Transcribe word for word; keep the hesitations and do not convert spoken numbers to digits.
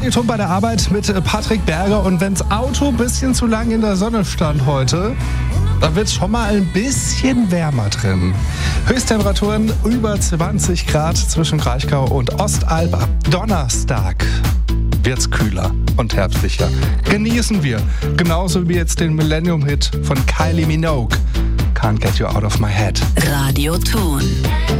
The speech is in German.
Radioton bei der Arbeit mit Patrick Berger. Und wenn's Auto ein bisschen zu lang in der Sonne stand heute, da wird's schon mal ein bisschen wärmer drin. Höchsttemperaturen über zwanzig Grad zwischen Kraichgau und Ostalb. Ab Donnerstag wird's kühler und herbstlicher. Genießen wir. Genauso wie jetzt den Millennium-Hit von Kylie Minogue. Can't Get You Out of My Head. Radioton.